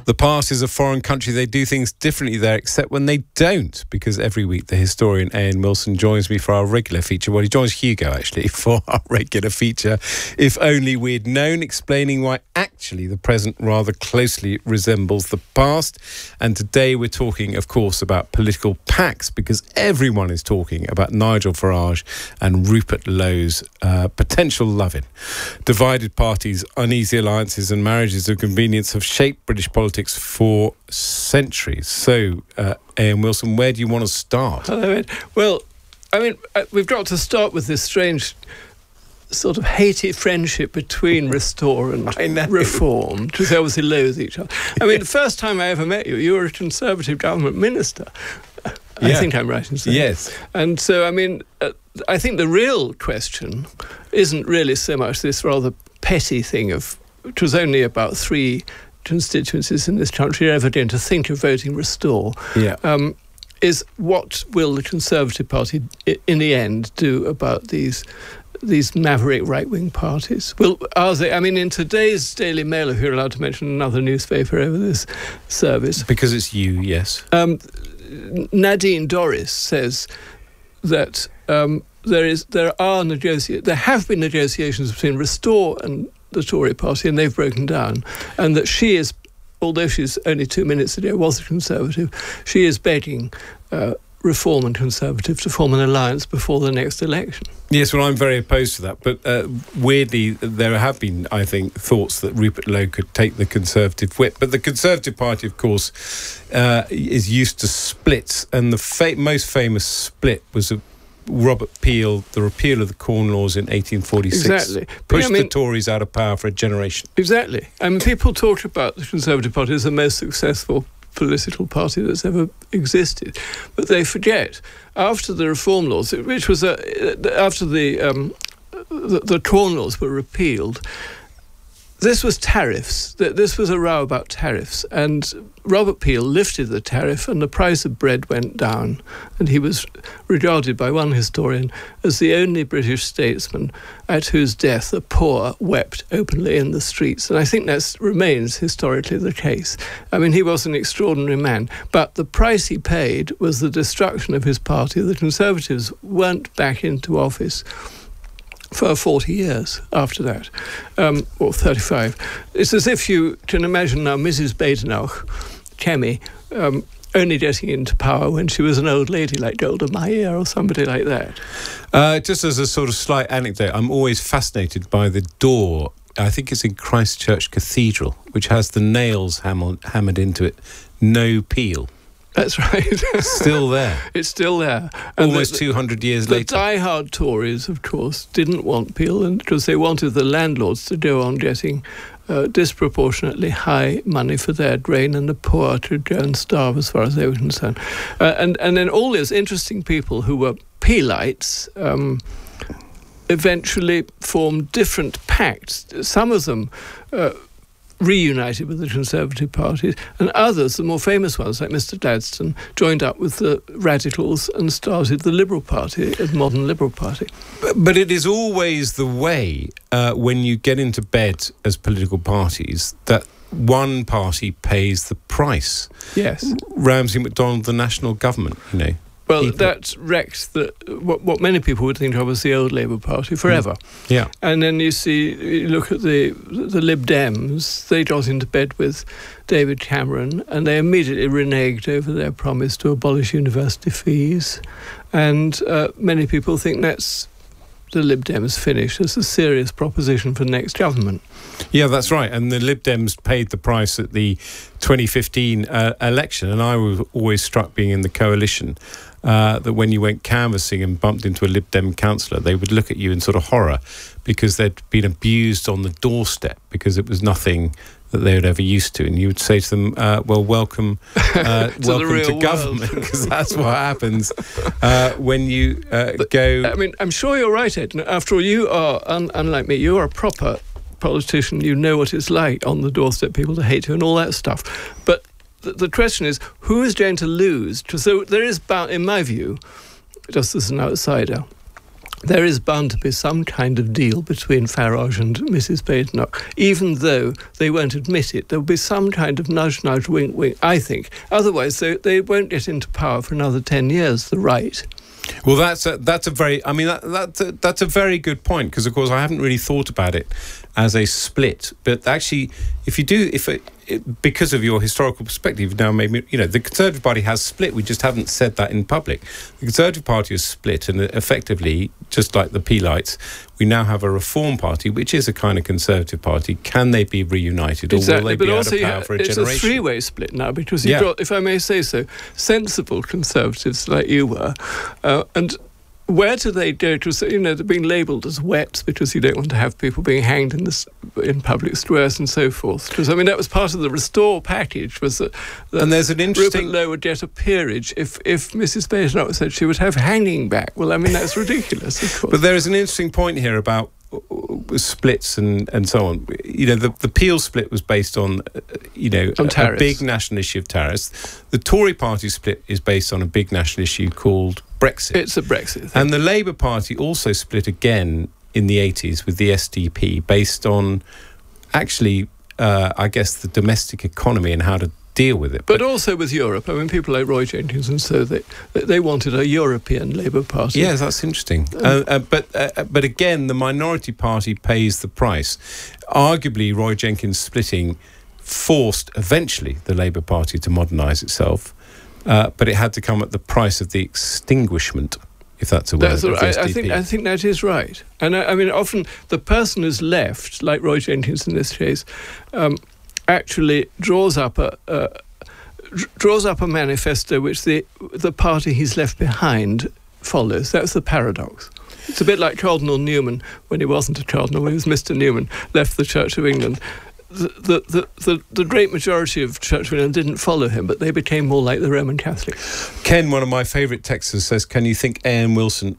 The past is a foreign country. They do things differently there, except when they don't, because every week the historian Ian Wilson joins me for our regular feature. Well, he joins Hugo, actually, for our regular feature, If Only We'd Known, explaining why actually the present rather closely resembles the past. And today we're talking, of course, about political pacts, because everyone is talking about Nigel Farage and Rupert Lowe's potential loving. Divided parties, uneasy alliances and marriages of convenience have shaped British politics for centuries. So, Ian Wilson, where do you want to start? Well, I mean, we've got to start with this strange sort of hated friendship between Restore and Reform, because they obviously loathe each other. I mean, the first time I ever met you, you were a Conservative government minister. I think I'm right in saying. Yes. And so, I mean, I think the real question isn't really so much this rather petty thing of, it was only about 3 constituencies in this country ever going to think of voting Restore. Yeah. Is what will the Conservative Party in the end do about these maverick right-wing parties? Well, are they? I mean, in today's Daily Mail, if you're allowed to mention another newspaper over this service, Because it's you, yes. Nadine Dorries says that there have been negotiations between Restore and the Tory party, and they've broken down, and that she is, although she's only 2 minutes ago was a Conservative, she is begging Reform and Conservative to form an alliance before the next election. Yes, well, I'm very opposed to that. But weirdly, there have been, I think, thoughts that Rupert Lowe could take the Conservative whip. But the Conservative Party, of course, is used to splits. And the most famous split was Robert Peel, the repeal of the Corn Laws in 1846. Exactly. Pushed the Tories out of power for a generation. Exactly. I mean, people talk about the Conservative Party as the most successful political party that's ever existed, but they forget after the Reform Laws, which was after the Corn Laws were repealed, this was tariffs. This was a row about tariffs, and Robert Peel lifted the tariff, and the price of bread went down, and he was regarded by one historian as the only British statesman at whose death the poor wept openly in the streets. And I think that remains historically the case. I mean, he was an extraordinary man, but the price he paid was the destruction of his party. The Conservatives weren't back into office for 40 years after that, or 35. It's as if you can imagine now Mrs. Badenoch, Kemi, only getting into power when she was an old lady like Golda Meir or somebody like that. Just as a sort of slight anecdote, I'm always fascinated by the door. I think it's in Christchurch Cathedral, which has the nails hammered into it. No Peel. That's right. Still there. It's still there. And almost 200 years later. The die-hard Tories, of course, didn't want Peel, because they wanted the landlords to go on getting disproportionately high money for their grain, and the poor to go and starve as far as they were concerned. And then all these interesting people who were Peelites eventually formed different pacts. Some of them reunited with the Conservative Party, and others, the more famous ones, like Mr. Gladstone, joined up with the Radicals and started the Liberal Party, the modern Liberal Party. But it is always the way, when you get into bed as political parties, that one party pays the price. Yes. Ramsay MacDonald, the national government, you know. Well, that wrecked what many people would think of as the old Labour Party forever. Yeah. And then you look at the Lib Dems, they got into bed with David Cameron, and they immediately reneged over their promise to abolish university fees. And many people think that's the Lib Dems finished as a serious proposition for the next government. Yeah, that's right. And the Lib Dems paid the price at the 2015 election. And I was always struck, being in the coalition, that when you went canvassing and bumped into a Lib Dem councillor, they would look at you in sort of horror because they'd been abused on the doorstep because it was nothing that they were ever used to. And you would say to them, well, welcome to government, because that's what happens when you go... I mean, I'm sure you're right, Ed. After all, you are, unlike me, you are a proper politician. You know what it's like on the doorstep, people to hate you and all that stuff. But the question is, who is going to lose? So there is, in my view, just as an outsider, there is bound to be some kind of deal between Farage and Mrs. Badenoch, even though they won't admit it. There will be some kind of nudge, nudge, wink, wink, I think. Otherwise, they won't get into power for another 10 years, the right. Well, that's a very, I mean, that's a very good point, because, of course, I haven't really thought about it as a split. But actually, if you do, because of your historical perspective, you've now made me, the Conservative Party has split. We just haven't said that in public. The Conservative Party has split, and effectively, just like the Peelites, we now have a Reform Party, which is a kind of Conservative Party. Can they be reunited, or will they be out of power for a generation? It's a three-way split now, because you've got, if I may say so, sensible Conservatives like you were, and where do they go to? They're being labelled as WEPs because you don't want to have people being hanged in public squares and so forth. Because, I mean, that was part of the Restore package, was that and there's an interesting... Rupert Lowe would get a peerage if Mrs. Badenoch said she would have hanging back. Well, I mean, that's ridiculous, of course. But there is an interesting point here about splits and so on. The Peel split was based on, a big national issue of tariffs. The Tory party split is based on a big national issue called Brexit. It's a Brexit thing. And the Labour Party also split again in the 80s with the SDP, based on actually, I guess, the domestic economy and how to deal with it. But also with Europe. I mean, people like Roy Jenkins and so they wanted a European Labour Party. Yes, that's interesting. But again, the minority party pays the price. Arguably, Roy Jenkins splitting forced eventually the Labour Party to modernise itself, but it had to come at the price of the extinguishment, if that's a word. That's right. I think that is right. And I mean, often the person who's left, like Roy Jenkins in this case, actually draws up a manifesto which the party he's left behind follows. That's the paradox. It's a bit like Cardinal Newman, when he wasn't a cardinal, when he was Mr. Newman, left the Church of England. The great majority of Church of England didn't follow him, but they became more like the Roman Catholics. Ken, one of my favourite texters, says, Can you thank A.M. Wilson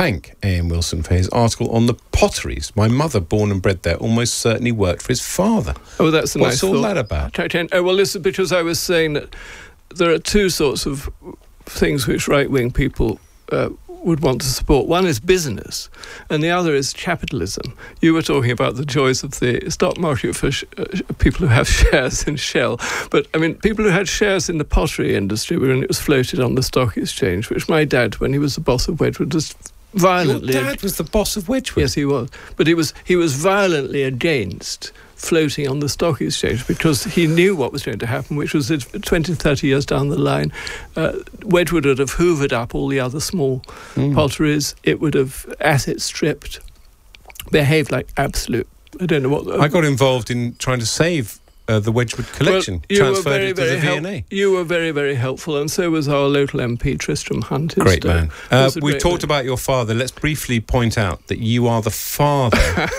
for his article on the potteries? My mother, born and bred there, almost certainly worked for his father. Oh, that's a nice thought. What's all that about? Oh, well, this is because I was saying that there are two sorts of things which right-wing people would want to support. One is business, and the other is capitalism. You were talking about the joys of the stock market for people who have shares in Shell, but I mean, people who had shares in the pottery industry when it was floated on the stock exchange, which my dad, when he was the boss of Wedgwood, was violently... Your dad was the boss of Wedgwood? Yes, he was. But he was violently against floating on the stock exchange because he knew what was going to happen, which was that 20, 30 years down the line, Wedgwood would have hoovered up all the other small potteries. It would have asset stripped, behaved like absolute... I don't know what... I got involved in trying to save the Wedgwood collection, transferred it to the V&A. You were very, very helpful, and so was our local MP, Tristram Hunt. Great man. We talked about your father. Let's briefly point out that you are the father...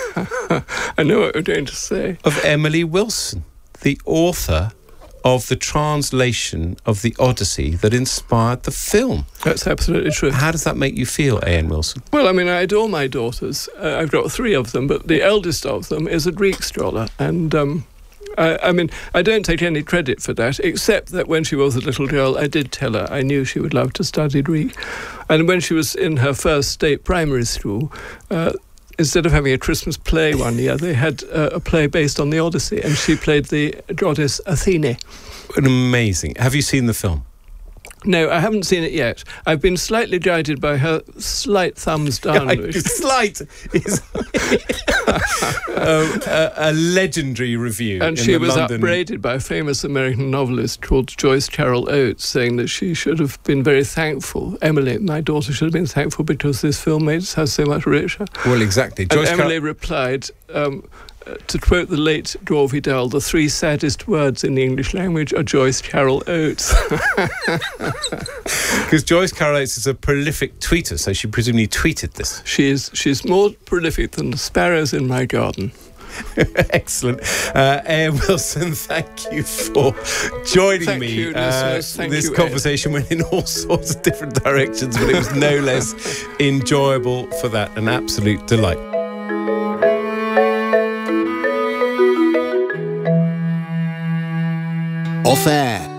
I know what you're going to say. ...of Emily Wilson, the author of the translation of the Odyssey that inspired the film. That's absolutely true. How does that make you feel, A.N. Wilson? Well, I mean, I adore my daughters. I've got 3 of them, but the eldest of them is a Greek scholar, and... I mean, I don't take any credit for that, except that when she was a little girl, I did tell her I knew she would love to study Greek. And when she was in her first state primary school, instead of having a Christmas play one year, they had a play based on the Odyssey, and she played the goddess Athene. Amazing. Have you seen the film? No, I haven't seen it yet. I've been slightly guided by her slight thumbs down. Slight is a legendary review. And she was upbraided by a famous American novelist called Joyce Carol Oates, saying that she should have been very thankful. Emily, my daughter, should have been thankful because this film made her so much richer. Well, exactly. And Emily replied... to quote the late Gore Vidal, the 3 saddest words in the English language are Joyce Carol Oates. Because Joyce Carol Oates is a prolific tweeter, so she presumably tweeted this. She's more prolific than the sparrows in my garden. Excellent. A.M. Wilson, thank you for joining me. This conversation went in all sorts of different directions, but it was no less enjoyable for that. An absolute delight. Off air.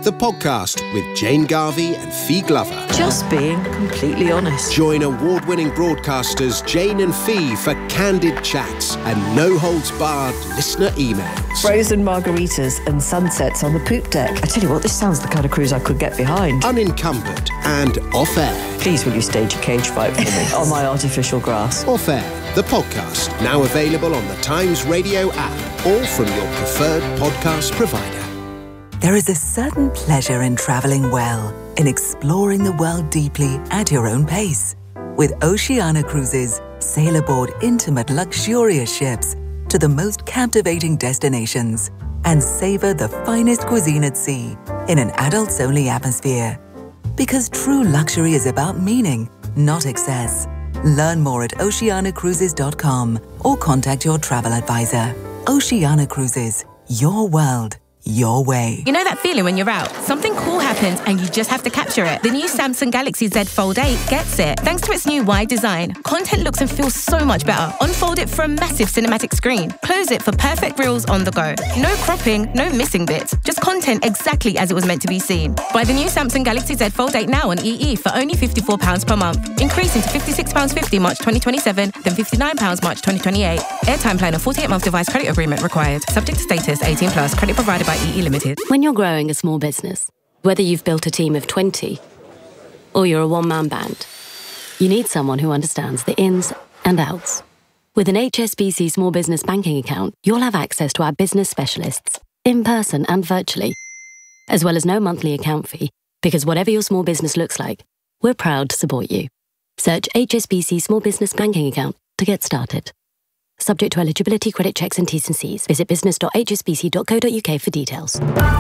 the podcast with Jane Garvey and Fee Glover. Just being completely honest. Join award-winning broadcasters Jane and Fee for candid chats and no-holds-barred listener emails. Frozen margaritas and sunsets on the poop deck. I tell you what, this sounds the kind of cruise I could get behind. Unencumbered and off-air. Please will you stage a cage fight for me on my artificial grass. Off-air, the podcast, now available on the Times Radio app or from your preferred podcast provider. There is a certain pleasure in travelling well, in exploring the world deeply at your own pace. With Oceania Cruises, sail aboard intimate, luxurious ships to the most captivating destinations and savour the finest cuisine at sea in an adults-only atmosphere. Because true luxury is about meaning, not excess. Learn more at oceanacruises.com or contact your travel advisor. Oceania Cruises, your world, your way. You know that feeling when you're out? Something cool happens and you just have to capture it. The new Samsung Galaxy Z Fold 8 gets it. Thanks to its new wide design, content looks and feels so much better. Unfold it for a massive cinematic screen. Close it for perfect reels on the go. No cropping, no missing bits. Just content exactly as it was meant to be seen. Buy the new Samsung Galaxy Z Fold 8 now on EE for only £54 per month. Increasing to £56.50 March 2027, then £59 March 2028. Airtime plan and 48-month device credit agreement required. Subject to status, 18+. Credit provided by EE Limited. When you're growing a small business, whether you've built a team of 20 or you're a one-man band, you need someone who understands the ins and outs. With an HSBC small business banking account, you'll have access to our business specialists, in person and virtually, as well as no monthly account fee, because whatever your small business looks like, we're proud to support you. Search HSBC Small Business Banking Account to get started. Subject to eligibility, credit checks and T's and C's. Visit business.hsbc.co.uk for details.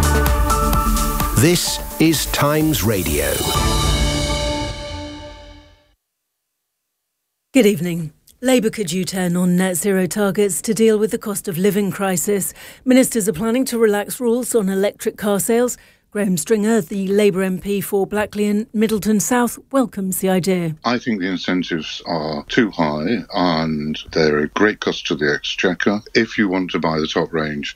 This is Times Radio. Good evening. Labour could U-turn on net zero targets to deal with the cost of living crisis. Ministers are planning to relax rules on electric car sales. Graham Stringer, the Labour MP for Blackley and Middleton South, welcomes the idea. I think the incentives are too high and they're a great cost to the exchequer. If you want to buy the top range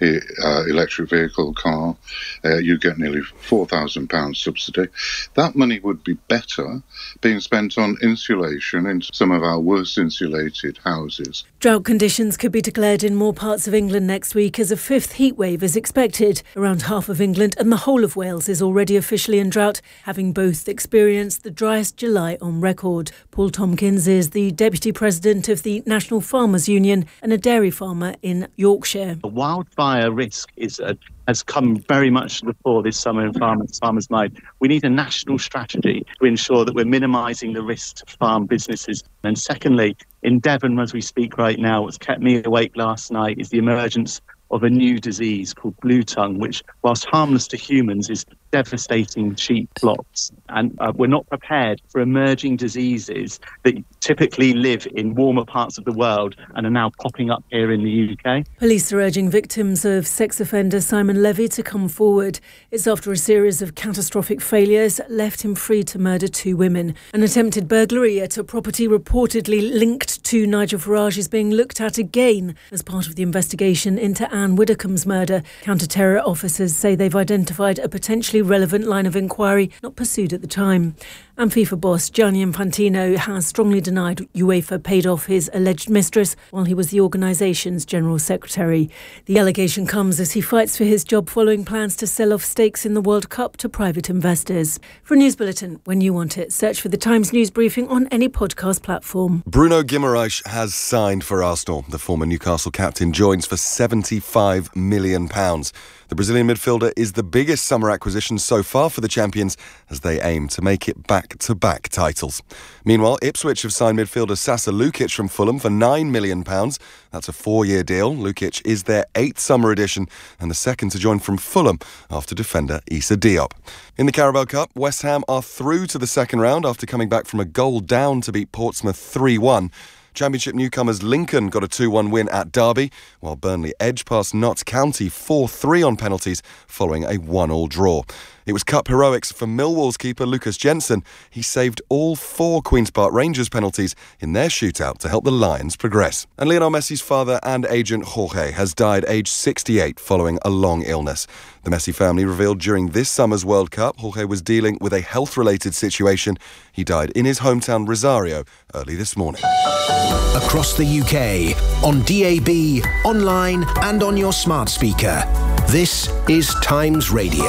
electric vehicle car, you get nearly £4,000 subsidy. That money would be better being spent on insulation in some of our worst insulated houses. Drought conditions could be declared in more parts of England next week as a fifth heatwave is expected. Around half of England and the whole of Wales is already officially in drought, having both experienced the driest July on record. Paul Tompkins is the Deputy President of the National Farmers Union and a dairy farmer in Yorkshire. The wildfire risk has come very much to the fore this summer in farmers' mind. We need a national strategy to ensure that we're minimising the risk to farm businesses. And secondly, in Devon, as we speak right now, what's kept me awake last night is the emergence of a new disease called blue tongue, which, whilst harmless to humans, is devastating sheep flocks. And we're not prepared for emerging diseases that typically live in warmer parts of the world and are now popping up here in the UK. Police are urging victims of sex offender Simon Levy to come forward. It's after a series of catastrophic failures left him free to murder two women. An attempted burglary at a property reportedly linked to Nigel Farage is being looked at again as part of the investigation into Anne Widdecombe's murder. Counter-terror officers say they've identified a potentially relevant line of inquiry not pursued at the time. And FIFA boss Gianni Infantino has strongly denied UEFA paid off his alleged mistress while he was the organisation's General Secretary. The allegation comes as he fights for his job following plans to sell off stakes in the World Cup to private investors. For a news bulletin, when you want it, search for the Times News Briefing on any podcast platform. Bruno Guimaraes has signed for Arsenal. The former Newcastle captain joins for £75 million. The Brazilian midfielder is the biggest summer acquisition so far for the champions as they aim to make it back-to-back titles. Meanwhile, Ipswich have signed midfielder Sasa Lukic from Fulham for £9 million. That's a 4-year deal. Lukic is their 8th summer addition and the second to join from Fulham after defender Issa Diop. In the Carabao Cup, West Ham are through to the second round after coming back from a goal down to beat Portsmouth 3-1. Championship newcomers Lincoln got a 2-1 win at Derby, while Burnley edged past Notts County 4-3 on penalties following a 1-1 draw. It was cup heroics for Millwall's keeper Lucas Jensen. He saved all 4 Queen's Park Rangers penalties in their shootout to help the Lions progress. And Lionel Messi's father and agent Jorge has died aged 68 following a long illness. The Messi family revealed during this summer's World Cup Jorge was dealing with a health-related situation. He died in his hometown Rosario early this morning. Across the UK, on DAB, online and on your smart speaker. This is Times Radio.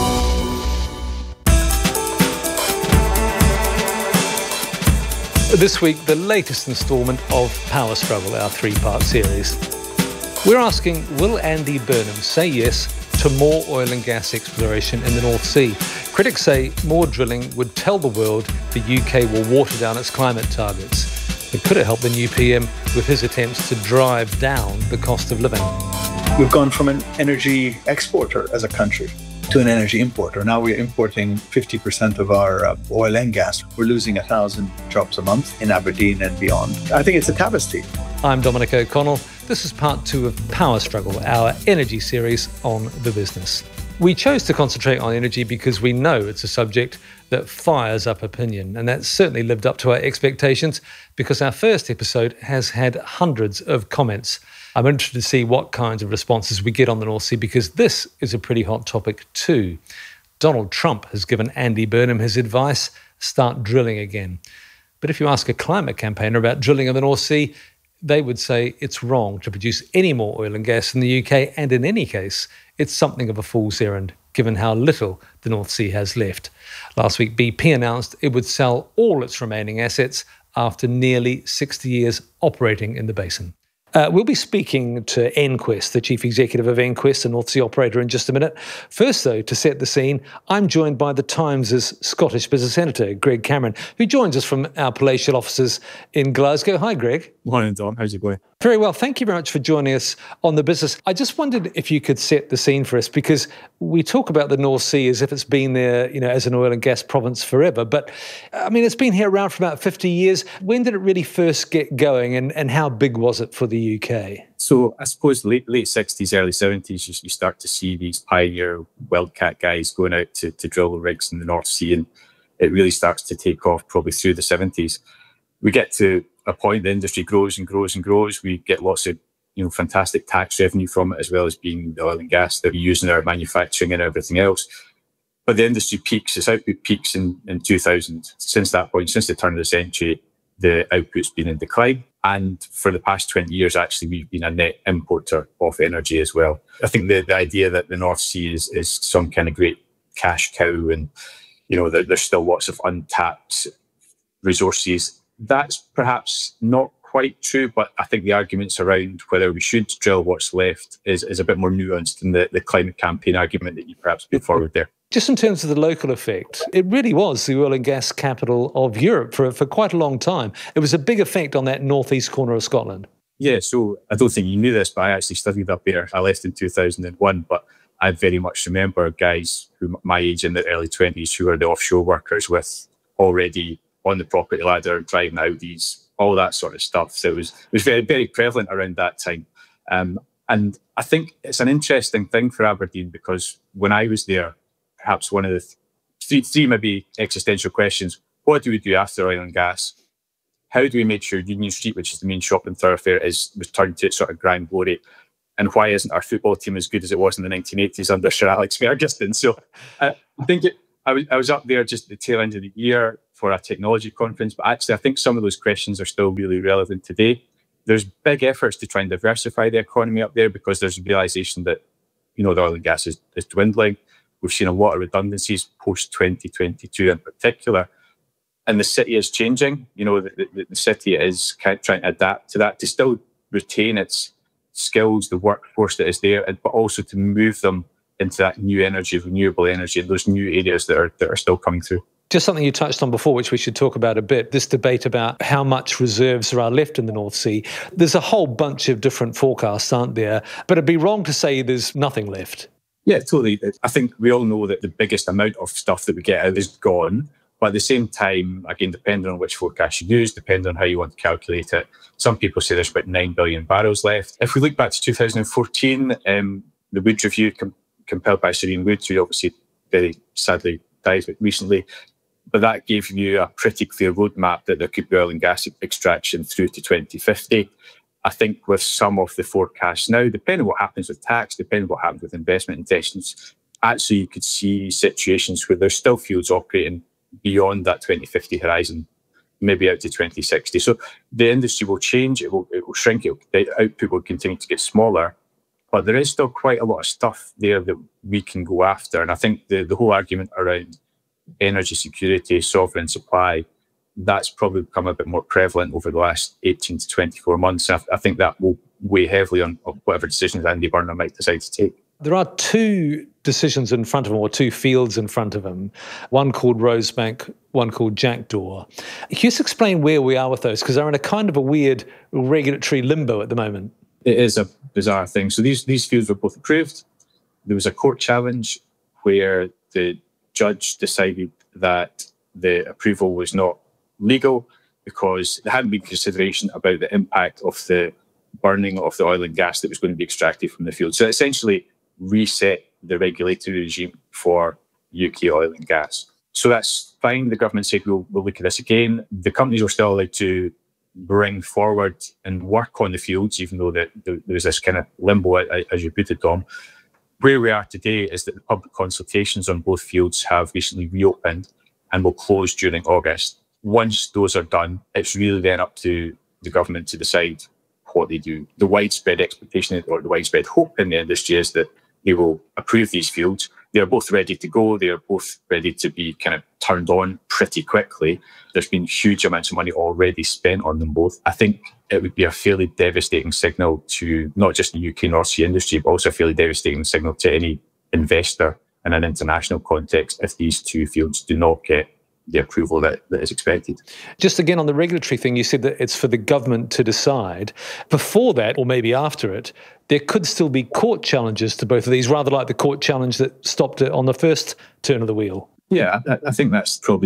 This week, the latest instalment of Power Struggle, our 3-part series. We're asking, will Andy Burnham say yes to more oil and gas exploration in the North Sea? Critics say more drilling would tell the world the UK will water down its climate targets. But could it help the new PM with his attempts to drive down the cost of living? We've gone from an energy exporter as a country to an energy importer. Now we're importing 50% of our oil and gas. We're losing 1,000 jobs a month in Aberdeen and beyond. I think it's a travesty. I'm Dominic O'Connell. This is part 2 of Power Struggle, our energy series on the business. We chose to concentrate on energy because we know it's a subject that fires up opinion, and that's certainly lived up to our expectations because our first episode has had hundreds of comments. I'm interested to see what kinds of responses we get on the North Sea because this is a pretty hot topic too. Donald Trump has given Andy Burnham his advice, start drilling again. But if you ask a climate campaigner about drilling in the North Sea, they would say it's wrong to produce any more oil and gas in the UK, and in any case, it's something of a fool's errand, given how little the North Sea has left. Last week, BP announced it would sell all its remaining assets after nearly 60 years operating in the basin. We'll be speaking to EnQuest, the chief executive of EnQuest, a North Sea operator, in just a minute. First, though, to set the scene, I'm joined by the Times' Scottish business editor, Greg Cameron, who joins us from our palatial offices in Glasgow. Hi, Greg. Morning, Dom. How's it going? Very well. Thank you very much for joining us on the business. I just wondered if you could set the scene for us, because we talk about the North Sea as if it's been there, as an oil and gas province forever. But, it's been here around for about 50 years. When did it really first get going, and how big was it for the UK? So I suppose late 60s, early 70s, you start to see these pioneer wildcat guys going out to drill rigs in the North Sea, and it really starts to take off probably through the 70s. We get to a point, the industry grows and grows and grows. We get lots of fantastic tax revenue from it, as well as being the oil and gas that we use in our manufacturing and everything else. But the industry peaks, its output peaks in 2000. Since that point, since the turn of the century, the output's been in decline. And for the past 20 years, actually, we've been a net importer of energy as well. I think the idea that the North Sea is some kind of great cash cow and, that there's still lots of untapped resources, that's perhaps not quite true, but I think the arguments around whether we should drill what's left is a bit more nuanced than the climate campaign argument that you perhaps put forward there. Just in terms of the local effect, it really was the oil and gas capital of Europe for quite a long time. It was a big effect on that northeast corner of Scotland. Yeah, so I don't think you knew this, but I actually studied up there. I left in 2001, but I very much remember guys who my age in their early 20s who were the offshore workers with already on the property ladder, driving Audis, all that sort of stuff. So it was very, very prevalent around that time. And I think it's an interesting thing for Aberdeen because when I was there, perhaps one of the three maybe existential questions: what do we do after oil and gas? How do we make sure Union Street, which is the main shopping thoroughfare, is returned to its sort of grand glory? And why isn't our football team as good as it was in the 1980s under Sir Alex Ferguson? So I think I was up there just at the tail end of the year for a technology conference, but actually I think some of those questions are still really relevant today. There's big efforts to try and diversify the economy up there because there's a realisation that, the oil and gas is dwindling. We've seen a lot of redundancies post-2022 in particular. And the city is changing. The city is kind of trying to adapt to that, to still retain its skills, the workforce that is there, but also to move them into that new energy, renewable energy, and those new areas that are still coming through. Just something you touched on before, which we should talk about a bit, this debate about how much reserves there are left in the North Sea. There's a whole bunch of different forecasts, aren't there? But it'd be wrong to say there's nothing left. Yeah, totally. I think we all know that the biggest amount of stuff that we get out is gone. But at the same time, again, depending on which forecast you use, depending on how you want to calculate it, some people say there's about 9 billion barrels left. If we look back to 2014, the Wood Review, compiled by Serene Wood, who obviously very sadly died recently. But that gave you a pretty clear roadmap that there could be oil and gas extraction through to 2050. I think with some of the forecasts now, depending on what happens with tax, depending on what happens with investment intentions, actually you could see situations where there's still fields operating beyond that 2050 horizon, maybe out to 2060. So the industry will change, it will shrink, the output will continue to get smaller, but there is still quite a lot of stuff there that we can go after. And I think the whole argument around energy security, sovereign supply, that's probably become a bit more prevalent over the last 18 to 24 months. I think that will weigh heavily on whatever decisions Andy Burnham might decide to take. There are two decisions in front of him, or two fields in front of him, one called Rosebank, one called Jackdaw. Can you just explain where we are with those? Because they're in a kind of a weird regulatory limbo at the moment. It is a bizarre thing. So these fields were both approved. There was a court challenge where the judge decided that the approval was not legal because there hadn't been consideration about the impact of the burning of the oil and gas that was going to be extracted from the field. So essentially reset the regulatory regime for UK oil and gas. So that's fine. The government said we'll look at this again. The companies were still allowed to bring forward and work on the fields, even though there's this kind of limbo, as you put it, Dom. Where we are today is that the public consultations on both fields have recently reopened and will close during August. Once those are done, it's really then up to the government to decide what they do. The widespread expectation or the widespread hope in the industry is that they will approve these fields. They're both ready to go. They're both ready to be kind of turned on pretty quickly. There's been huge amounts of money already spent on them both. I think it would be a fairly devastating signal to not just the UK North Sea industry, but also a fairly devastating signal to any investor in an international context if these two fields do not get the approval that is expected. Just again on the regulatory thing, you said that it's for the government to decide. Before that, or maybe after it, there could still be court challenges to both of these, rather like the court challenge that stopped it on the first turn of the wheel. Yeah, I think that's probably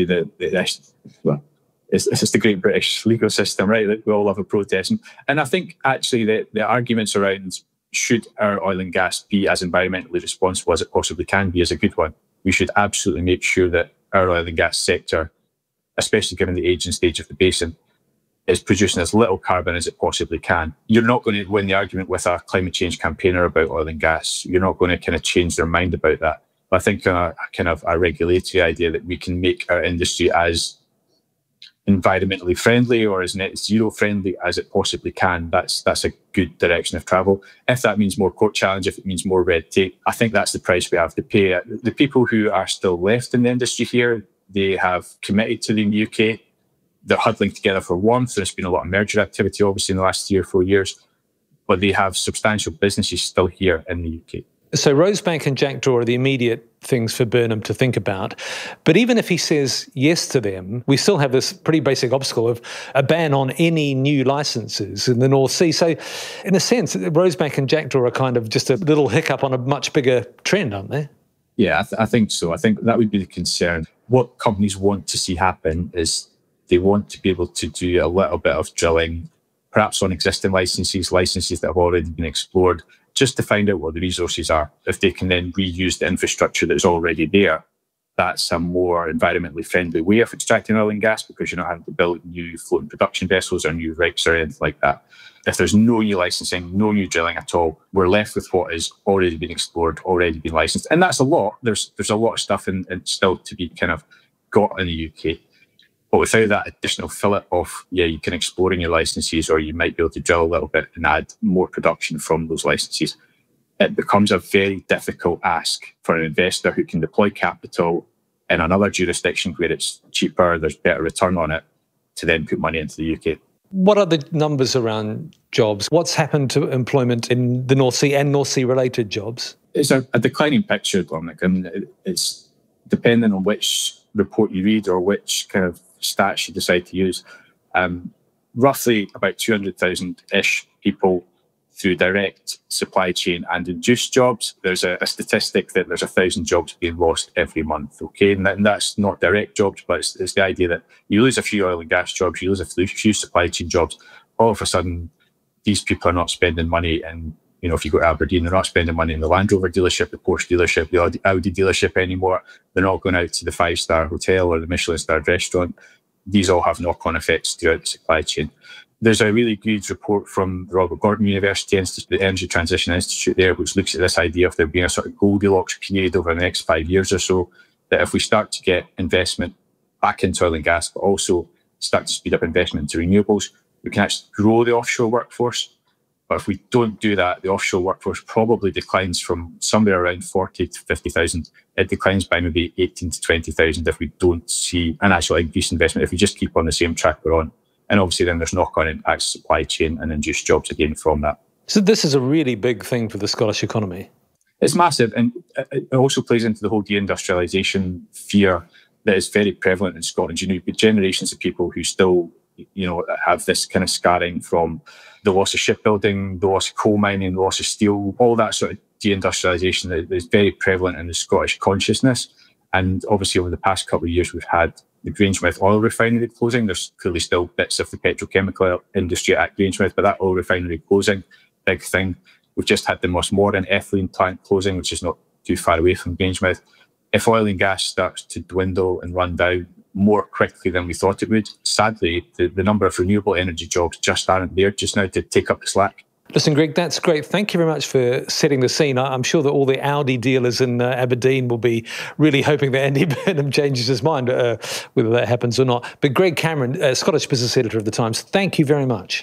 it's just the great British legal system, right? That we all love a protest. And I think actually the arguments around should our oil and gas be as environmentally responsible as it possibly can be is a good one. We should absolutely make sure that our oil and gas sector, especially given the age and stage of the basin, is producing as little carbon as it possibly can. You're not going to win the argument with a climate change campaigner about oil and gas. You're not going to kind of change their mind about that. But I think a regulatory idea that we can make our industry as environmentally friendly or as net zero friendly as it possibly can, that's a good direction of travel. If that means more court challenge, if it means more red tape, I think that's the price we have to pay. The people who are still left in the industry here, they have committed to the UK. They're huddling together for warmth. There's been a lot of merger activity, obviously, in the last 3 or 4 years, but they have substantial businesses still here in the UK. So Rosebank and Jackdaw are the immediate things for Burnham to think about. But even if he says yes to them, we still have this pretty basic obstacle of a ban on any new licenses in the North Sea. So in a sense, Rosebank and Jackdaw are kind of just a little hiccup on a much bigger trend, aren't they? Yeah, I think so. I think that would be the concern. What companies want to see happen is they want to be able to do a little bit of drilling, perhaps on existing licenses that have already been explored, just to find out what the resources are. If they can then reuse the infrastructure that's already there, that's a more environmentally friendly way of extracting oil and gas because you're not having to build new floating production vessels or new rigs or anything like that. If there's no new licensing, no new drilling at all, we're left with what has already been explored, already been licensed. And that's a lot. There's a lot of stuff and still to be kind of got in the UK. But without that additional fillet of, you can explore in your licenses or you might be able to drill a little bit and add more production from those licenses, it becomes a very difficult ask for an investor who can deploy capital in another jurisdiction where it's cheaper, there's better return on it, to then put money into the UK. What are the numbers around jobs? What's happened to employment in the North Sea and North Sea related jobs? It's a declining picture, Dominic, and it's depending on which report you read or which kind of stats you decide to use. Roughly about 200,000-ish people through direct supply chain and induced jobs. There's a statistic that there's 1,000 jobs being lost every month, okay? And that's not direct jobs, but it's the idea that you lose a few oil and gas jobs, you lose a few supply chain jobs, all of a sudden these people are not spending money in You know, if you go to Aberdeen, they're not spending money in the Land Rover dealership, the Porsche dealership, the Audi dealership anymore. They're not going out to the 5-star hotel or the Michelin-starred restaurant. These all have knock-on effects throughout the supply chain. There's a really good report from the Robert Gordon University Institute, the Energy Transition Institute there, which looks at this idea of there being a sort of Goldilocks period over the next 5 years or so, that if we start to get investment back into oil and gas, but also start to speed up investment into renewables, we can actually grow the offshore workforce. But if we don't do that, the offshore workforce probably declines from somewhere around 40 to 50,000. It declines by maybe 18 to 20,000 if we don't see an actual increase in investment, if we just keep on the same track we're on. And obviously then there's knock-on impacts, supply chain, and induced jobs again from that. So this is a really big thing for the Scottish economy. It's massive, and it also plays into the whole deindustrialisation fear that is very prevalent in Scotland. You know, you've got generations of people who still, you know, have this kind of scarring from the loss of shipbuilding, the loss of coal mining, the loss of steel, all that sort of deindustrialisation that is very prevalent in the Scottish consciousness. And obviously over the past couple of years, we've had the Grangemouth oil refinery closing. There's clearly still bits of the petrochemical industry at Grangemouth, but that oil refinery closing, big thing. We've just had the Mossmoran ethylene plant closing, which is not too far away from Grangemouth. If oil and gas starts to dwindle and run down more quickly than we thought it would, sadly, the number of renewable energy jobs just aren't there just now to take up the slack. Listen, Greg, that's great. Thank you very much for setting the scene. I'm sure that all the Audi dealers in Aberdeen will be really hoping that Andy Burnham changes his mind, whether that happens or not. But Greg Cameron, Scottish business editor of The Times, thank you very much.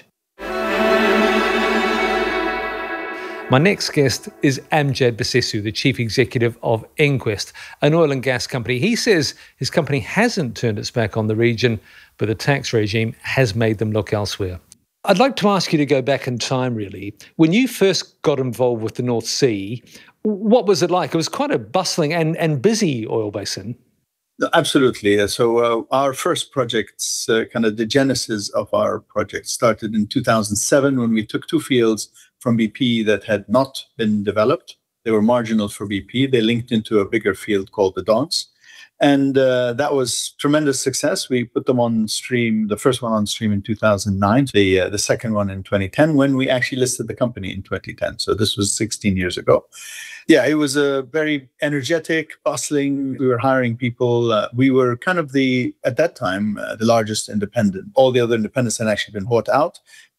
My next guest is Amjad Bsessu, the chief executive of EnQuest, an oil and gas company. He says his company hasn't turned its back on the region, but the tax regime has made them look elsewhere. I'd like to ask you to go back in time, really. When you first got involved with the North Sea, what was it like? It was quite a bustling and busy oil basin. Absolutely. So our first projects, kind of the genesis of our project, started in 2007 when we took two fields from BP that had not been developed. They were marginal for BP. They linked into a bigger field called the Dons. And that was tremendous success. We put them on stream, the first one on stream in 2009, the second one in 2010, when we actually listed the company in 2010. So this was 16 years ago. Yeah, it was a very energetic, bustling. We were hiring people. We were kind of at that time, the largest independent. All the other independents had actually been bought out.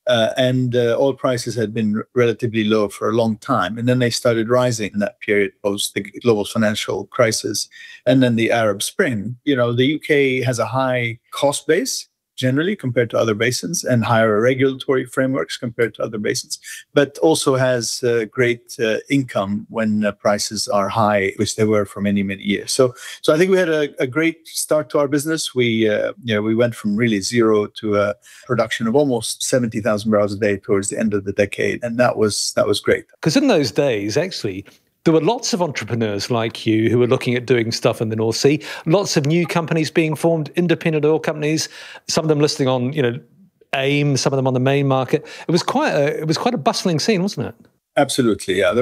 And oil prices had been relatively low for a long time. And then they started rising in that period post the global financial crisis and then the Arab Spring. You know, the UK has a high cost base generally compared to other basins and higher regulatory frameworks compared to other basins, but also has great income when prices are high, which they were for many, many years. So I think we had a great start to our business. We went from really zero to a production of almost 70,000 barrels a day towards the end of the decade. And that was great. Because in those days, actually, there were lots of entrepreneurs like you who were looking at doing stuff in the North Sea, lots of new companies being formed, independent oil companies, some of them listing on, AIM, some of them on the main market. It was quite a bustling scene, wasn't it? Absolutely, yeah.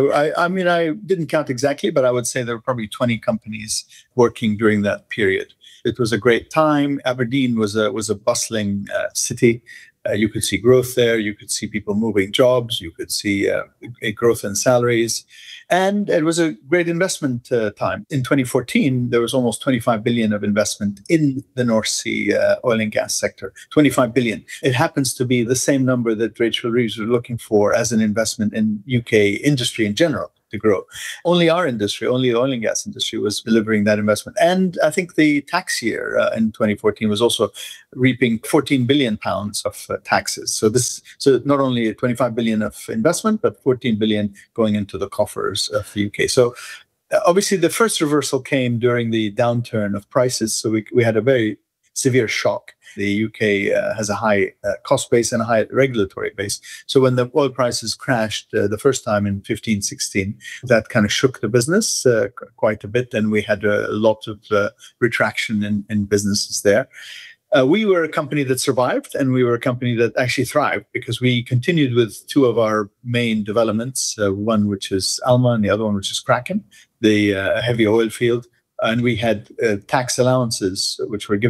I didn't count exactly, but I would say there were probably 20 companies working during that period. It was a great time. Aberdeen was a bustling city. You could see growth there. You could see people moving jobs. You could see a growth in salaries. And it was a great investment time. In 2014, there was almost 25 billion of investment in the North Sea oil and gas sector. 25 billion. It happens to be the same number that Rachel Reeves was looking for as an investment in UK industry in general to grow. Only our industry, only the oil and gas industry was delivering that investment. And I think the tax year in 2014 was also reaping 14 billion pounds of taxes. So not only 25 billion of investment, but 14 billion going into the coffers of the UK. So obviously the first reversal came during the downturn of prices. So we had a very severe shock. The UK has a high cost base and a high regulatory base. So when the oil prices crashed the first time in 15, 16, that kind of shook the business quite a bit. And we had a lot of retraction in businesses there. We were a company that survived, and we were a company that actually thrived because we continued with two of our main developments, one which is Alma and the other one which is Kraken, the heavy oil field. And we had tax allowances which were given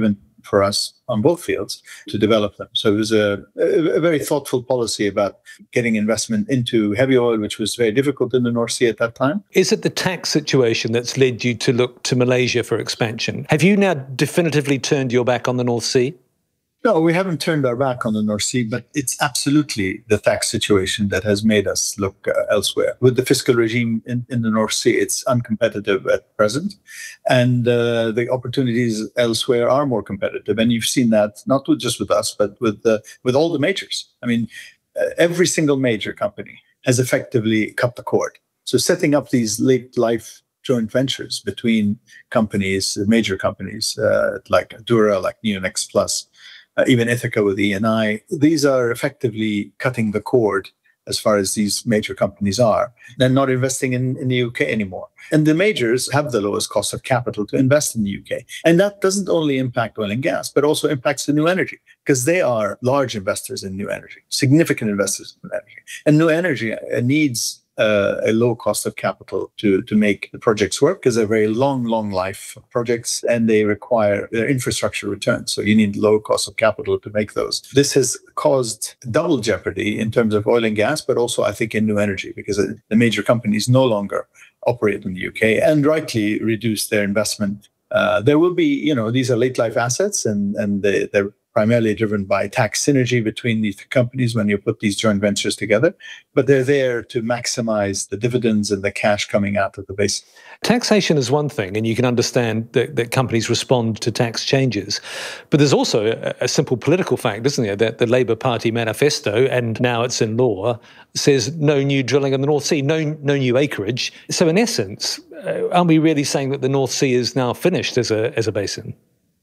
for us on both fields to develop them. So it was a very thoughtful policy about getting investment into heavy oil, which was very difficult in the North Sea at that time. Is it the tax situation that's led you to look to Malaysia for expansion? Have you now definitively turned your back on the North Sea? No, we haven't turned our back on the North Sea, but it's absolutely the tax situation that has made us look elsewhere. With the fiscal regime in the North Sea, it's uncompetitive at present, and the opportunities elsewhere are more competitive. And you've seen that not just with us, but with all the majors. I mean, every single major company has effectively cut the cord. So setting up these late life joint ventures between companies, major companies like Adura, like Neonex Plus, even Ithaca with Eni, these are effectively cutting the cord as far as these major companies are. They're not investing in the UK anymore. And the majors have the lowest cost of capital to invest in the UK. And that doesn't only impact oil and gas, but also impacts the new energy, because they are large investors in new energy, significant investors in new energy. And new energy needs a low cost of capital to make the projects work, because they're very long life projects and they require their infrastructure returns. So you need low cost of capital to make those. This has caused double jeopardy in terms of oil and gas, but also I think in new energy, because the major companies no longer operate in the UK and rightly reduce their investment. There will be, these are late life assets and they're primarily driven by tax synergy between these companies when you put these joint ventures together, but they're there to maximize the dividends and the cash coming out of the base. Taxation is one thing, and you can understand that companies respond to tax changes. But there's also a simple political fact, isn't there, that the Labour Party manifesto, and now it's in law, says no new drilling in the North Sea, no new acreage. So in essence, aren't we really saying that the North Sea is now finished as a basin?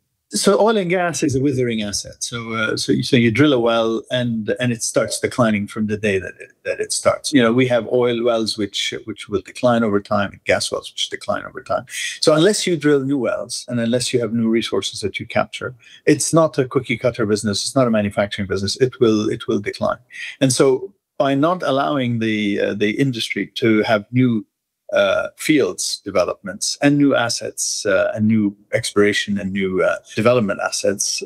So oil and gas is a withering asset. So you drill a well and it starts declining from the day that it starts. We have oil wells which will decline over time, and gas wells which decline over time. So unless you drill new wells and unless you have new resources that you capture, it's not a cookie cutter business. It's not a manufacturing business. It will decline. And so by not allowing the industry to have new fields developments and new assets and new exploration and new development assets,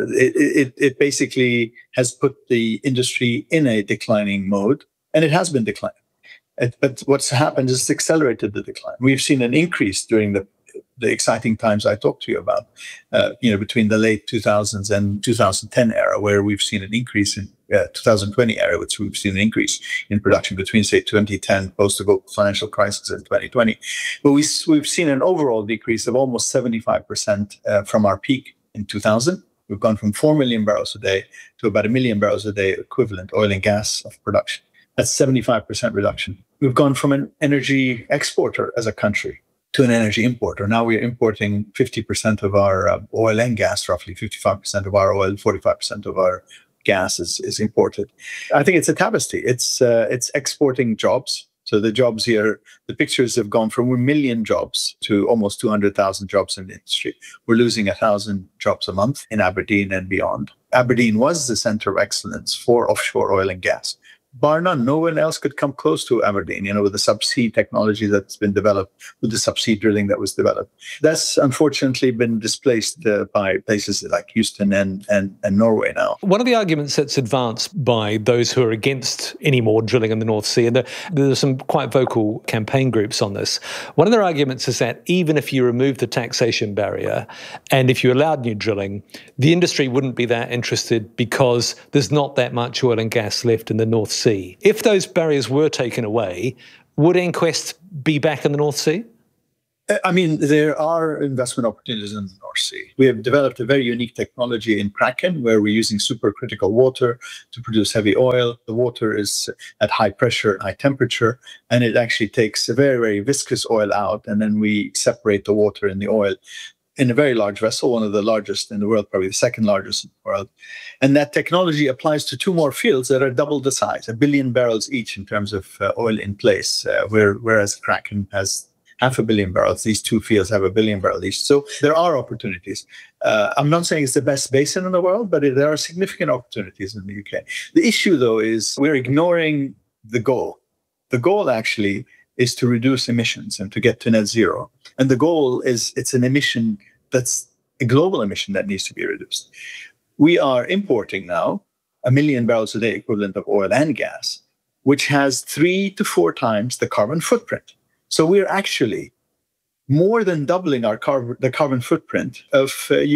it basically has put the industry in a declining mode, and it has been declining. But what's happened is it's accelerated the decline. We've seen an increase during the exciting times I talked to you about, between the late 2000s and 2010 era, where we've seen an increase in 2020 era, which we've seen an increase in production between, say, 2010, post the global financial crisis, and 2020. But we've seen an overall decrease of almost 75% from our peak in 2000. We've gone from 4 million barrels a day to about 1 million barrels a day equivalent oil and gas of production. That's 75% reduction. We've gone from an energy exporter as a country to an energy importer. Now we're importing 50% of our oil and gas, roughly 55% of our oil, 45% of our gas is imported. I think it's a travesty. It's exporting jobs. So the jobs here, the pictures have gone from 1 million jobs to almost 200,000 jobs in the industry. We're losing 1,000 jobs a month in Aberdeen and beyond. Aberdeen was the center of excellence for offshore oil and gas. Bar none, no one else could come close to Aberdeen, with the subsea technology that's been developed, with the subsea drilling that was developed. That's unfortunately been displaced by places like Houston and Norway now. One of the arguments that's advanced by those who are against any more drilling in the North Sea, and there are some quite vocal campaign groups on this, one of their arguments is that even if you remove the taxation barrier and if you allowed new drilling, the industry wouldn't be that interested because there's not that much oil and gas left in the North Sea. If those barriers were taken away, would EnQuest be back in the North Sea? I mean, there are investment opportunities in the North Sea. We have developed a very unique technology in Kraken, where we're using supercritical water to produce heavy oil. The water is at high pressure, high temperature, and it actually takes a very, very viscous oil out, and then we separate the water and the oil in a very large vessel, one of the largest in the world, probably the second largest in the world. And that technology applies to 2 more fields that are double the size, 1 billion barrels each in terms of oil in place, whereas Kraken has 500 million barrels. These 2 fields have 1 billion barrels each. So there are opportunities. I'm not saying it's the best basin in the world, but there are significant opportunities in the UK. The issue, though, is we're ignoring the goal. The goal actually is to reduce emissions and to get to net zero. And the goal is it's an emission that's a global emission that needs to be reduced. We are importing now 1 million barrels a day equivalent of oil and gas, which has 3 to 4 times the carbon footprint. So we're actually more than doubling the carbon footprint of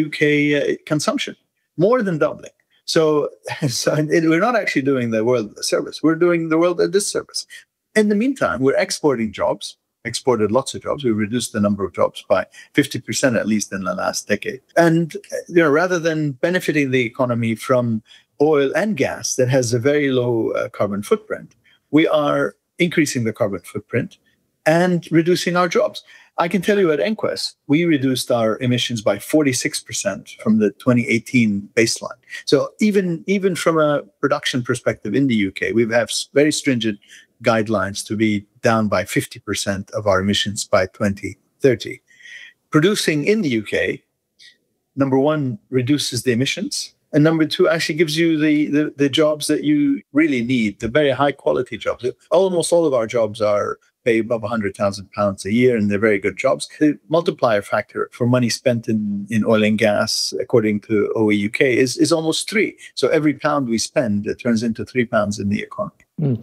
UK consumption, more than doubling. So we're not actually doing the world a service. We're doing the world a disservice. In the meantime, we're exporting jobs, exported lots of jobs. We reduced the number of jobs by 50% at least in the last decade. And rather than benefiting the economy from oil and gas that has a very low carbon footprint, we are increasing the carbon footprint and reducing our jobs. I can tell you at EnQuest, we reduced our emissions by 46% from the 2018 baseline. So even from a production perspective in the UK, we have very stringent guidelines to be down by 50% of our emissions by 2030. Producing in the UK, number one, reduces the emissions. And number two, actually gives you the jobs that you really need, the very high quality jobs. Almost all of our jobs pay above £100,000 a year, and they're very good jobs. The multiplier factor for money spent in oil and gas, according to OE UK, is almost 3. So every pound we spend, it turns into £3 in the economy.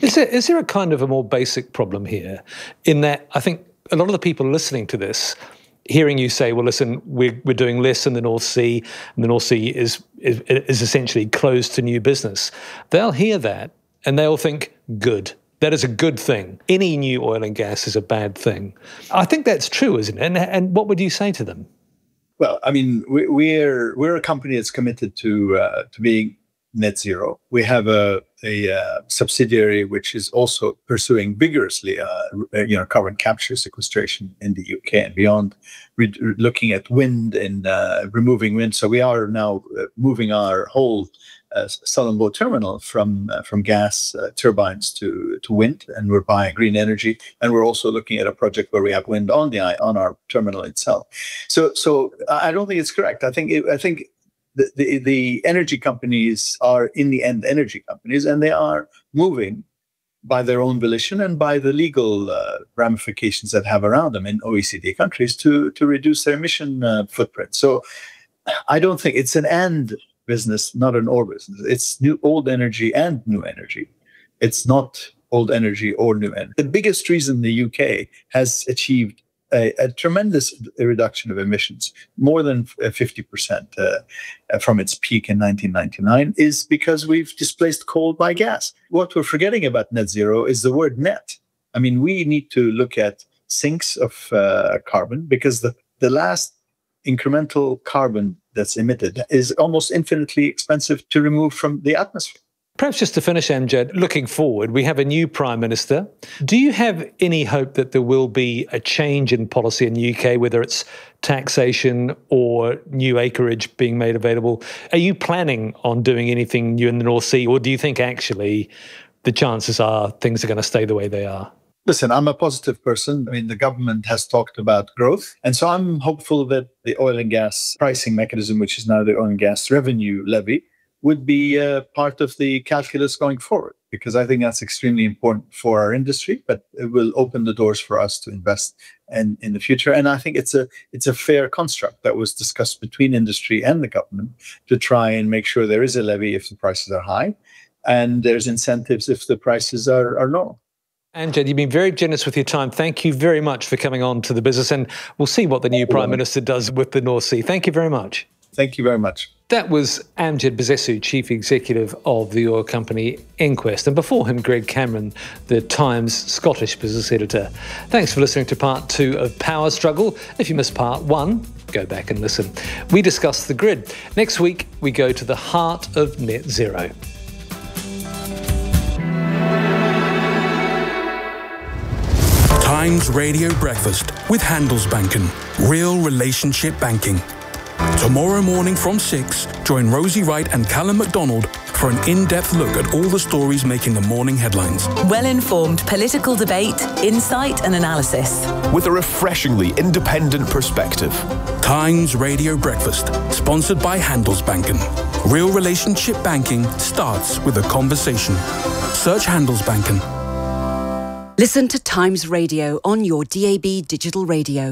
Is there a kind of a more basic problem here in that I think a lot of the people listening to this, hearing you say, well, listen, we're doing less in the North Sea, and the North Sea is essentially closed to new business. They'll hear that and they'll think, good. That is a good thing. Any new oil and gas is a bad thing. I think that's true, isn't it? And what would you say to them? Well, I mean, we're a company that's committed to being net zero. We have a subsidiary which is also pursuing vigorously, carbon capture sequestration in the UK and beyond, looking at wind and removing wind. So we are now moving our whole Sullom terminal from gas turbines to wind, and we're buying green energy, and we're also looking at a project where we have wind on our terminal itself. So I don't think it's correct. I think the energy companies are in the end energy companies, and they are moving by their own volition and by the legal ramifications that have around them in OECD countries to reduce their emission footprint. So I don't think it's an and business, not an or business. It's old energy and new energy. It's not old energy or new energy. The biggest reason the UK has achieved a tremendous reduction of emissions, more than 50% from its peak in 1999, is because we've displaced coal by gas. What we're forgetting about net zero is the word net. I mean, we need to look at sinks of carbon, because the last incremental carbon that's emitted is almost infinitely expensive to remove from the atmosphere. Perhaps just to finish, Amjad, looking forward, we have a new Prime Minister. Do you have any hope that there will be a change in policy in the UK, whether it's taxation or new acreage being made available? Are you planning on doing anything new in the North Sea, or do you think actually the chances are things are going to stay the way they are? Listen, I'm a positive person. I mean, the government has talked about growth. And so I'm hopeful that the oil and gas pricing mechanism, which is now the oil and gas revenue levy, would be part of the calculus going forward, because I think that's extremely important for our industry, but it will open the doors for us to invest in the future. And I think it's a fair construct that was discussed between industry and the government to try and make sure there is a levy if the prices are high, and there's incentives if the prices are low. Amjad, you've been very generous with your time. Thank you very much for coming on to The Business, and we'll see what the new Prime Minister does with the North Sea. Thank you very much. Thank you very much. That was Amjad Bseisu, Chief Executive of the oil company EnQuest, and before him, Greg Cameron, the Times Scottish business editor. Thanks for listening to part 2 of Power Struggle. If you missed part 1, go back and listen. We discuss the grid. Next week, we go to the heart of net zero. Times Radio Breakfast with Handelsbanken. Real relationship banking. Tomorrow morning from 6, join Rosie Wright and Callum MacDonald for an in-depth look at all the stories making the morning headlines. Well-informed political debate, insight and analysis. With a refreshingly independent perspective. Times Radio Breakfast, sponsored by Handelsbanken. Real relationship banking starts with a conversation. Search Handelsbanken. Listen to Times Radio on your DAB digital radio.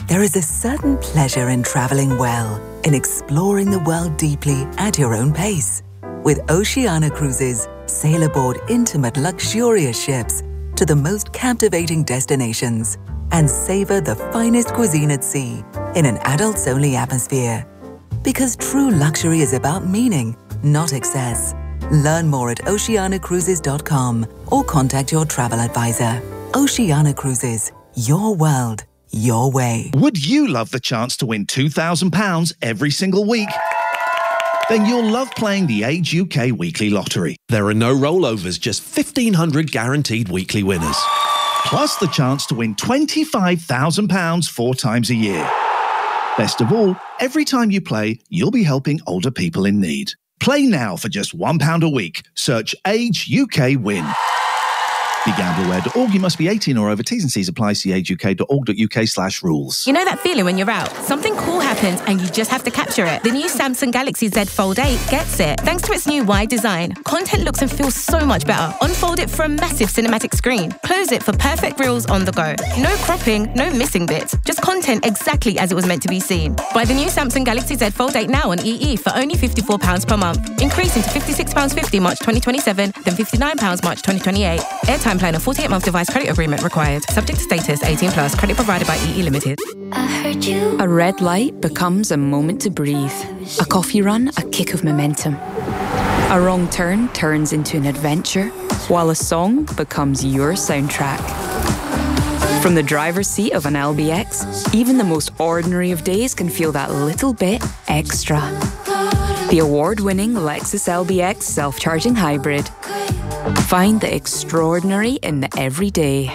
There is a certain pleasure in travelling well, in exploring the world deeply at your own pace. With Oceania Cruises, sail aboard intimate, luxurious ships to the most captivating destinations and savour the finest cuisine at sea in an adults-only atmosphere. Because true luxury is about meaning, not excess. Learn more at oceanacruises.com or contact your travel advisor. Oceania Cruises, your world, your way. Would you love the chance to win £2,000 every single week? Then you'll love playing the Age UK Weekly Lottery. There are no rollovers, just 1,500 guaranteed weekly winners. Plus the chance to win £25,000 4 times a year. Best of all, every time you play, you'll be helping older people in need. Play now for just £1 a week. Search Age UK Win. BeGambleAware.org. You must be 18 or over. T's and C's apply. See ageuk.org.uk/rules. You know that feeling when you're out? Something cool happens and you just have to capture it. The new Samsung Galaxy Z Fold 8 gets it. Thanks to its new wide design, content looks and feels so much better. Unfold it for a massive cinematic screen. Close it for perfect reels on the go. No cropping, no missing bits. Just content exactly as it was meant to be seen. Buy the new Samsung Galaxy Z Fold 8 now on EE for only £54 per month. Increasing to £56.50 March 2027, then £59 March 2028. Airtime plan and 48-month device credit agreement required. Subject to status, 18+. Credit provided by EE Limited. A red light becomes a moment to breathe. A coffee run, a kick of momentum. A wrong turn turns into an adventure, while a song becomes your soundtrack. From the driver's seat of an LBX, even the most ordinary of days can feel that little bit extra. The award-winning Lexus LBX self-charging hybrid. Find the extraordinary in the everyday.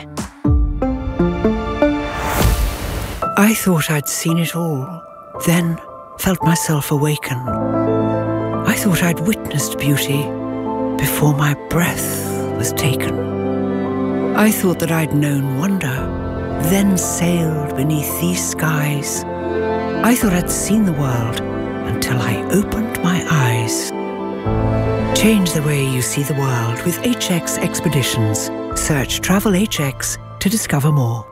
I thought I'd seen it all, then felt myself awaken. I thought I'd witnessed beauty before my breath was taken. I thought that I'd known wonder, then sailed beneath these skies. I thought I'd seen the world until I opened my eyes. Change the way you see the world with HX Expeditions. Search Travel HX to discover more.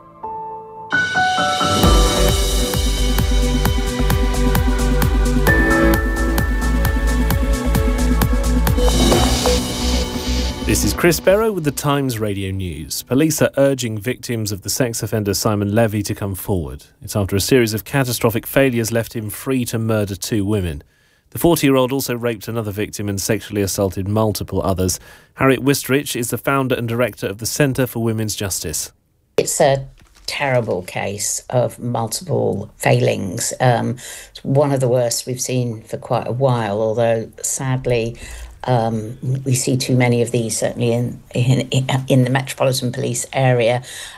This is Chris Barrow with the Times Radio News. Police are urging victims of the sex offender Simon Levy to come forward. It's after a series of catastrophic failures left him free to murder 2 women. The 40-year-old also raped another victim and sexually assaulted multiple others. Harriet Wistrich is the founder and director of the Centre for Women's Justice. It's a terrible case of multiple failings. It's one of the worst we've seen for quite a while, although sadly we see too many of these, certainly in the Metropolitan Police area.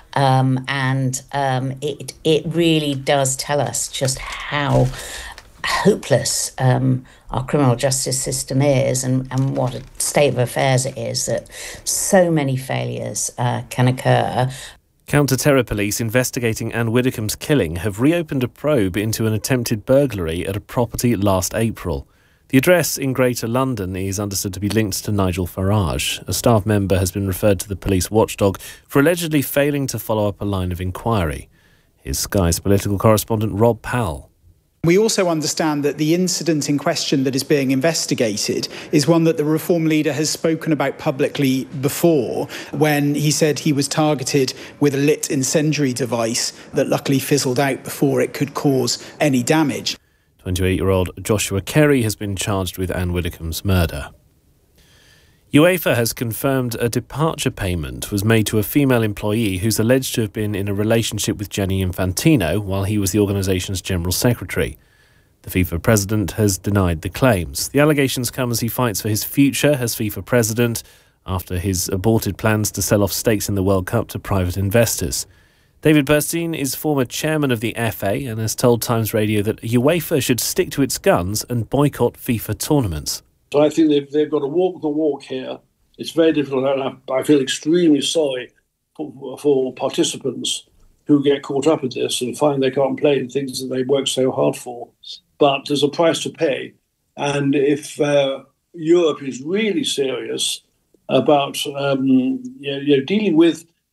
It really does tell us just how hopeless our criminal justice system is and what a state of affairs it is, that so many failures can occur. Counter-terror police investigating Anne Widdecombe's killing have reopened a probe into an attempted burglary at a property last April. The address in Greater London is understood to be linked to Nigel Farage. A staff member has been referred to the police watchdog for allegedly failing to follow up a line of inquiry. Here's Sky's political correspondent Rob Powell. We also understand that the incident in question that is being investigated is one that the Reform leader has spoken about publicly before, when he said he was targeted with a lit incendiary device that luckily fizzled out before it could cause any damage. 28-year-old Joshua Kerry has been charged with Anne Widdecombe's murder. UEFA has confirmed a departure payment was made to a female employee who's alleged to have been in a relationship with Gianni Infantino while he was the organisation's general secretary. The FIFA president has denied the claims. The allegations come as he fights for his future as FIFA president after his aborted plans to sell off stakes in the World Cup to private investors. David Burstein is former chairman of the FA and has told Times Radio that UEFA should stick to its guns and boycott FIFA tournaments. So I think they've got to walk the walk here. It's very difficult, and I feel extremely sorry for participants who get caught up in this and find they can't play in things that they work so hard for. But there's a price to pay. And if Europe is really serious about dealing with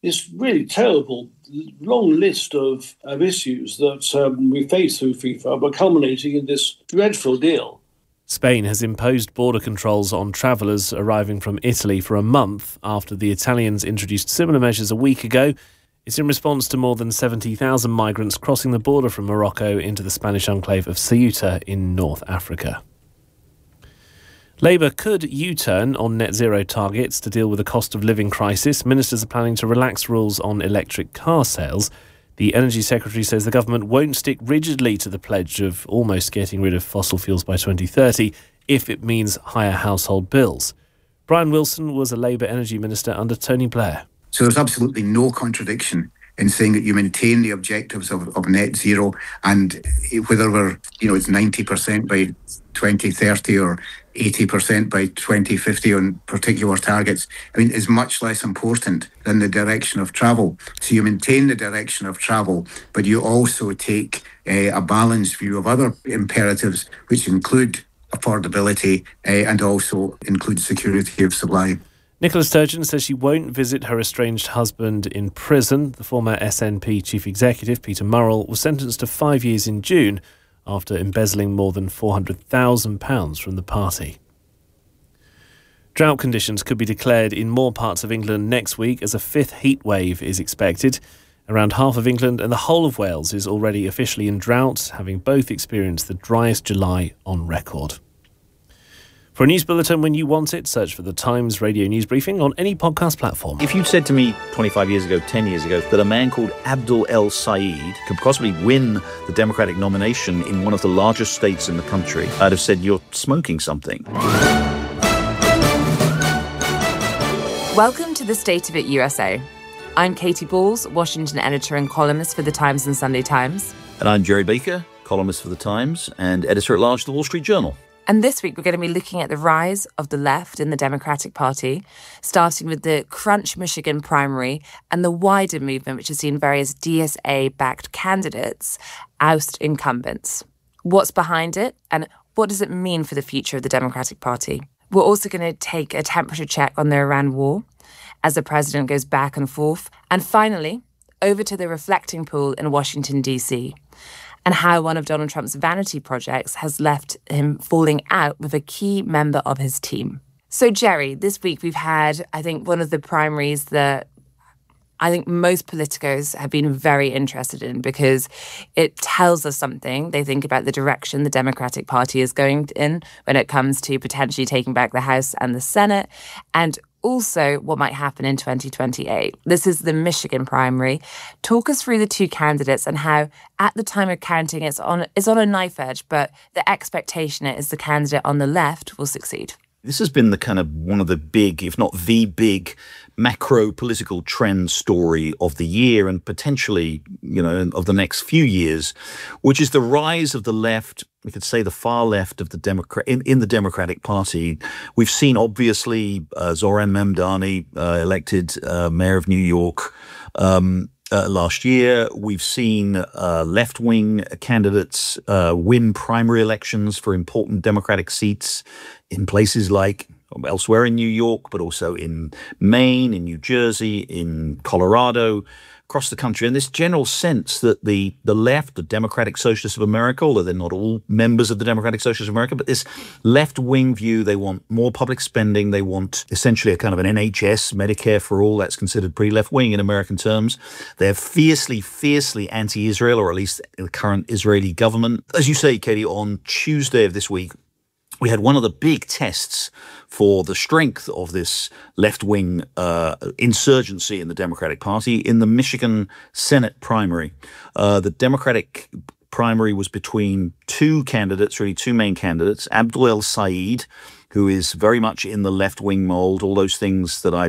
this really terrible, long list of issues that we face through FIFA, but culminating in this dreadful deal. Spain has imposed border controls on travellers arriving from Italy for a month after the Italians introduced similar measures a week ago. It's in response to more than 70,000 migrants crossing the border from Morocco into the Spanish enclave of Ceuta in North Africa. Labour could U-turn on net zero targets to deal with the cost of living crisis. Ministers are planning to relax rules on electric car sales. The Energy Secretary says the government won't stick rigidly to the pledge of almost getting rid of fossil fuels by 2030 if it means higher household bills. Brian Wilson was a Labour Energy Minister under Tony Blair. So there's absolutely no contradiction in saying that you maintain the objectives of net zero, and whether we're, it's 90% by 2030 or 80% by 2050 on particular targets, is much less important than the direction of travel. So you maintain the direction of travel, but you also take a balanced view of other imperatives, which include affordability and also include security of supply. Nicola Sturgeon says she won't visit her estranged husband in prison. The former SNP chief executive, Peter Murrell, was sentenced to 5 years in June after embezzling more than £400,000 from the party. Drought conditions could be declared in more parts of England next week as a fifth heat wave is expected. Around half of England and the whole of Wales is already officially in drought, having both experienced the driest July on record. For a news bulletin when you want it, search for the Times Radio News Briefing on any podcast platform. If you'd said to me 25 years ago, 10 years ago, that a man called Abdul El Sayed could possibly win the Democratic nomination in one of the largest states in the country, I'd have said you're smoking something. Welcome to the State of It USA. I'm Katie Balls, Washington editor and columnist for The Times and Sunday Times. And I'm Jerry Baker, columnist for The Times and editor-at-large of The Wall Street Journal. And this week, we're going to be looking at the rise of the left in the Democratic Party, starting with the Crunch Michigan primary and the wider movement, which has seen various DSA-backed candidates oust incumbents. What's behind it, and what does it mean for the future of the Democratic Party? We're also going to take a temperature check on the Iran war as the president goes back and forth. And finally, over to the reflecting pool in Washington, D.C., and how one of Donald Trump's vanity projects has left him falling out with a key member of his team. So, Jerry, this week we've had, I think, one of the primaries that I think most politicos have been very interested in because it tells us something. They think about the direction the Democratic Party is going in when it comes to potentially taking back the House and the Senate, and also what might happen in 2028. This is the Michigan primary. Talk us through the two candidates and how, at the time of counting, it's on a knife edge, but the expectation is the candidate on the left will succeed. This has been the kind of one of the big, if not the big, macro political trend story of the year and potentially, of the next few years, which is the rise of the left. We could say the far left of the in the Democratic Party. We've seen, obviously, Zoran Mamdani elected mayor of New York last year. We've seen left-wing candidates win primary elections for important Democratic seats in places like elsewhere in New York, but also in Maine, in New Jersey, in Colorado, across the country. And this general sense that the left, the Democratic Socialists of America, although they're not all members of the Democratic Socialists of America, but this left-wing view, they want more public spending. They want essentially a kind of an NHS, Medicare for all. That's considered pretty left-wing in American terms. They're fiercely, fiercely anti-Israel, or at least the current Israeli government. As you say, Katie, on Tuesday of this week, we had one of the big tests for the strength of this left-wing insurgency in the Democratic Party in the Michigan Senate primary. The Democratic primary was between two candidates, really two main candidates, Abdul El Sayed, who is very much in the left-wing mold, all those things that I